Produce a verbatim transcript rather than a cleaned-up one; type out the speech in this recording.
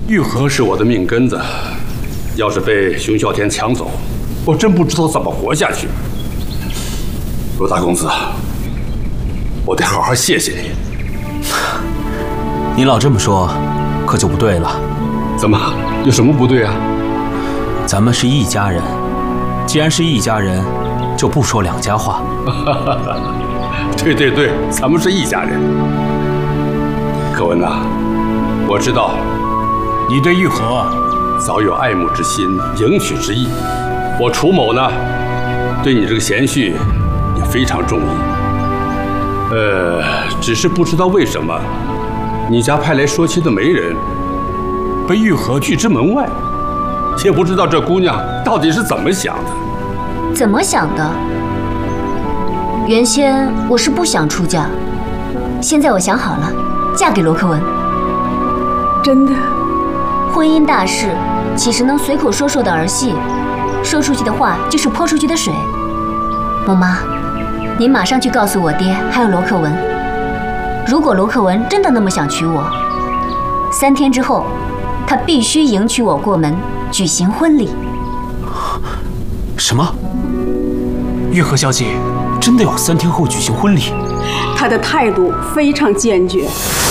玉和是我的命根子，要是被熊啸天抢走，我真不知道怎么活下去。罗大公子，我得好好谢谢你。 你老这么说，可就不对了。 怎么？有什么不对啊？ 咱们是一家人，既然是一家人，就不说两家话。 对对对，咱们是一家人。可文呐，我知道你对玉和早有爱慕之心、迎娶之意。我楚某呢，对你这个贤婿也非常中意。呃，只是不知道为什么，你家派来说亲的媒人被玉和拒之门外，也不知道这姑娘到底是怎么想的。 怎么想的？原先我是不想出嫁，现在我想好了，嫁给罗克文。 真的？ 婚姻大事岂是能随口说说的儿戏？说出去的话就是泼出去的水。母妈，您马上去告诉我爹还有罗克文，如果罗克文真的那么想娶我，三天之后，他必须迎娶我过门，举行婚礼。 什么？玉和小姐真的要三天后举行婚礼？ 他的态度非常坚决。